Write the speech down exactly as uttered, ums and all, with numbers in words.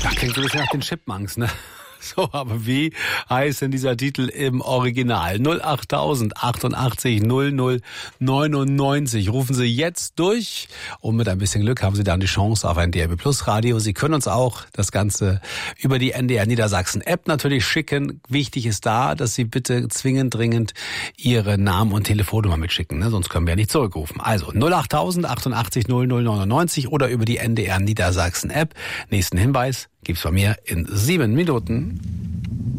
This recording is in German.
Ja, klingt so ein bisschen nach den Chipmunks, ne? So, aber wie heißt denn dieser Titel im Original? null acht tausend achtundachtzig null null neunundneunzig. Rufen Sie jetzt durch und mit ein bisschen Glück haben Sie dann die Chance auf ein D A B Plus Radio. Sie können uns auch das Ganze über die N D R Niedersachsen App natürlich schicken. Wichtig ist da, dass Sie bitte zwingend dringend Ihre Namen und Telefonnummer mitschicken, ne? Sonst können wir ja nicht zurückrufen. Also null acht tausend achtundachtzig null null neunundneunzig oder über die N D R Niedersachsen App. Nächsten Hinweis gibt's von mir in sieben Minuten.